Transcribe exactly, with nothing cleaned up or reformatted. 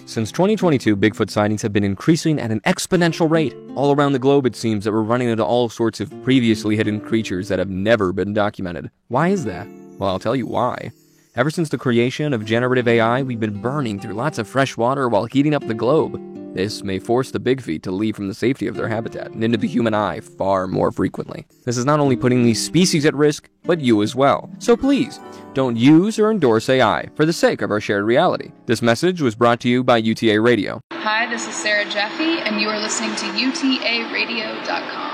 Since twenty twenty-two, Bigfoot sightings have been increasing at an exponential rate. All around the globe, it seems that we're running into all sorts of previously hidden creatures that have never been documented. Why is that? Well, I'll tell you why. Ever since the creation of generative A I, we've been burning through lots of fresh water while heating up the globe. This may force the big feet to leave from the safety of their habitat and into the human eye far more frequently. This is not only putting these species at risk, but you as well. So please, don't use or endorse A I for the sake of our shared reality. This message was brought to you by U T A Radio. Hi, this is Sarah Jaffe, and you are listening to U T A radio dot com.